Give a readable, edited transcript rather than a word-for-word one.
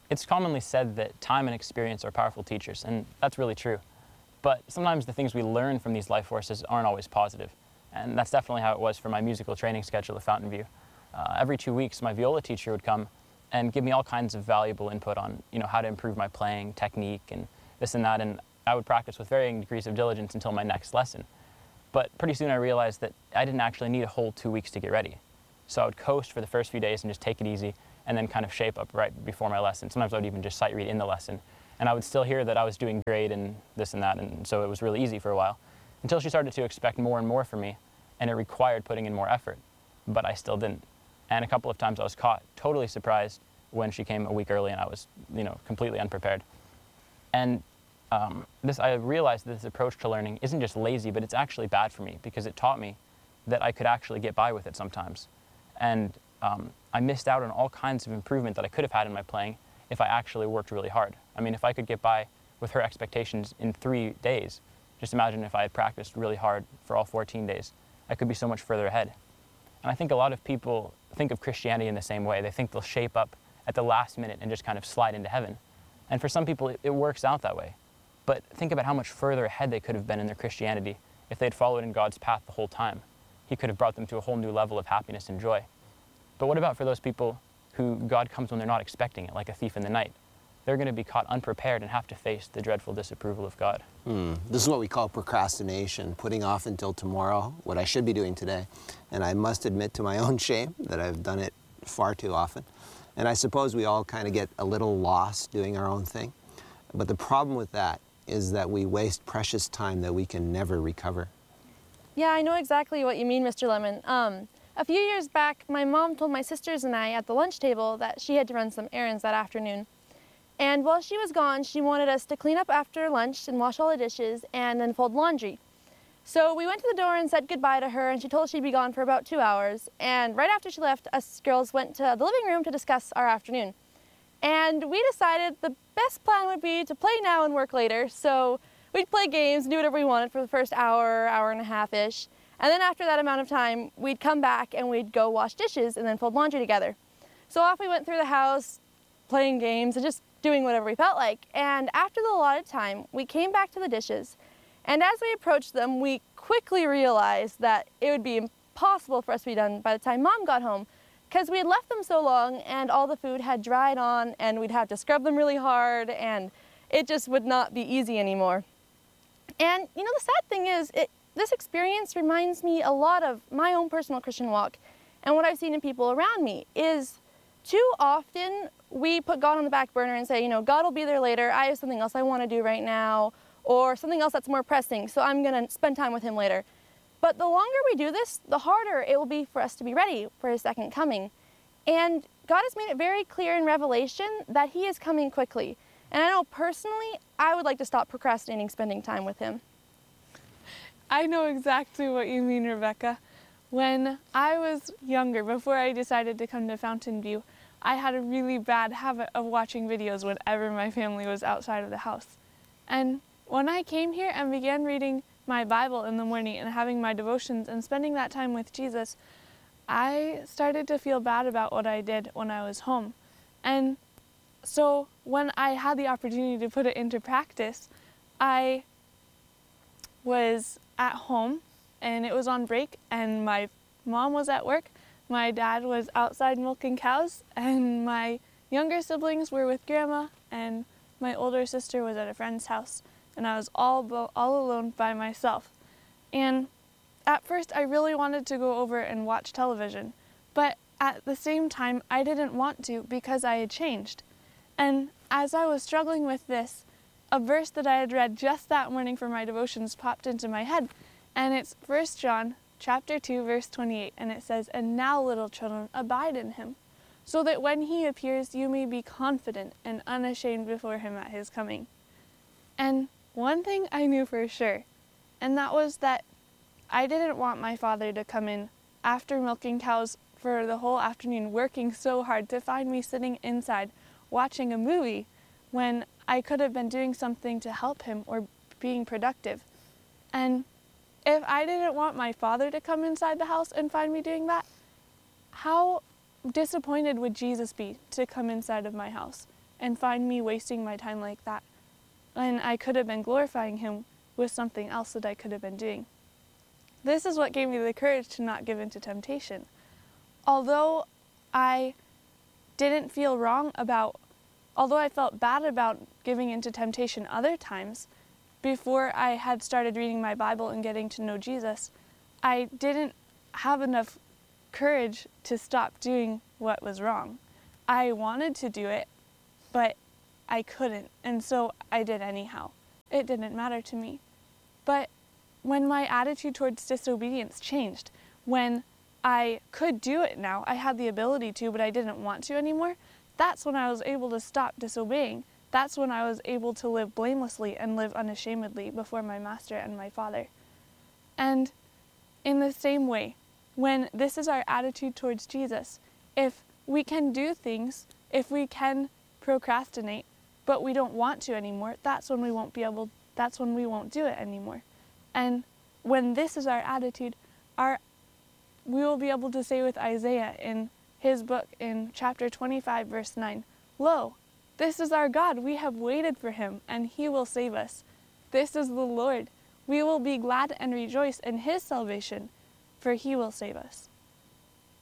It's commonly said that time and experience are powerful teachers, and that's really true. But sometimes the things we learn from these life forces aren't always positive. And that's definitely how it was for my musical training schedule at Fountain View. Every 2 weeks, my viola teacher would come and give me all kinds of valuable input on, how to improve my playing technique and this and that. And I would practice with varying degrees of diligence until my next lesson. But pretty soon I realized that I didn't actually need a whole 2 weeks to get ready. So I would coast for the first few days and just take it easy and then kind of shape up right before my lesson. Sometimes I would even just sight read in the lesson. And I would still hear that I was doing great and this and that, and so it was really easy for a while. Until she started to expect more and more from me, and it required putting in more effort. But I still didn't. And a couple of times I was caught totally surprised when she came a week early and I was, completely unprepared. And I realized that this approach to learning isn't just lazy, but it's actually bad for me because it taught me that I could actually get by with it sometimes. And I missed out on all kinds of improvement that I could have had in my playing if I actually worked really hard. I mean, if I could get by with her expectations in 3 days, just imagine if I had practiced really hard for all 14 days. I could be so much further ahead. And I think a lot of people think of Christianity in the same way. They think they'll shape up at the last minute and just kind of slide into heaven. And for some people, it works out that way. But think about how much further ahead they could have been in their Christianity if they'd followed in God's path the whole time. He could have brought them to a whole new level of happiness and joy. But what about for those people who God comes when they're not expecting it, like a thief in the night? They're going to be caught unprepared and have to face the dreadful disapproval of God. This is what we call procrastination, putting off until tomorrow what I should be doing today. And I must admit to my own shame that I've done it far too often. And I suppose we all kind of get a little lost doing our own thing. But the problem with that is that we waste precious time that we can never recover. Yeah, I know exactly what you mean, Mr. Lemon. A few years back, my mom told my sisters and I at the lunch table that she had to run some errands that afternoon. And while she was gone, she wanted us to clean up after lunch and wash all the dishes and then fold laundry. So we went to the door and said goodbye to her, and she told us she'd be gone for about 2 hours. And right after she left, us girls went to the living room to discuss our afternoon. And we decided the best plan would be to play now and work later. So we'd play games and do whatever we wanted for the first hour, hour and a half-ish. And then after that amount of time, we'd come back and we'd go wash dishes and then fold laundry together. So off we went through the house, playing games and just doing whatever we felt like. And after the allotted time, we came back to the dishes. And as we approached them, we quickly realized that it would be impossible for us to be done by the time Mom got home, because we had left them so long and all the food had dried on and we'd have to scrub them really hard and it just would not be easy anymore. And the sad thing is, this experience reminds me a lot of my own personal Christian walk, and what I've seen in people around me is too often we put God on the back burner and say, God will be there later, I have something else I want to do right now, or something else that's more pressing, so I'm going to spend time with him later. But the longer we do this, the harder it will be for us to be ready for his second coming. And God has made it very clear in Revelation that he is coming quickly. And I know personally, I would like to stop procrastinating spending time with him. I know exactly what you mean, Rebecca. When I was younger, before I decided to come to Fountain View, I had a really bad habit of watching videos whenever my family was outside of the house. And when I came here and began reading my Bible in the morning and having my devotions and spending that time with Jesus, I started to feel bad about what I did when I was home. And so when I had the opportunity to put it into practice, I was at home and it was on break and my mom was at work, my dad was outside milking cows, and my younger siblings were with grandma, and my older sister was at a friend's house, and I was all alone by myself. And at first I really wanted to go over and watch television, but at the same time I didn't want to because I had changed. And as I was struggling with this, a verse that I had read just that morning for my devotions popped into my head, and it's 1 John chapter 2, verse 28, and it says, "And now, little children, abide in him, so that when he appears you may be confident and unashamed before him at his coming." And one thing I knew for sure, and that was that I didn't want my father to come in after milking cows for the whole afternoon, working so hard, to find me sitting inside watching a movie when I could have been doing something to help him or being productive. And if I didn't want my father to come inside the house and find me doing that, how disappointed would Jesus be to come inside of my house and find me wasting my time like that, when I could have been glorifying Him with something else that I could have been doing. This is what gave me the courage to not give in to temptation. Although I didn't feel although I felt bad about giving into temptation other times, before I had started reading my Bible and getting to know Jesus, I didn't have enough courage to stop doing what was wrong. I wanted to do it, but I couldn't, and so I did anyhow. It didn't matter to me. But when my attitude towards disobedience changed, when I could do it now, I had the ability to, but I didn't want to anymore, that's when I was able to stop disobeying. That's when I was able to live blamelessly and live unashamedly before my Master and my Father. And in the same way, when this is our attitude towards Jesus, if we can do things, if we can procrastinate, but we don't want to anymore, that's when we won't do it anymore. And when this is our attitude, we will be able to say with Isaiah in his book in chapter 25, verse 9, "Lo, this is our God, we have waited for Him, and He will save us. This is the Lord, we will be glad and rejoice in His salvation, for He will save us."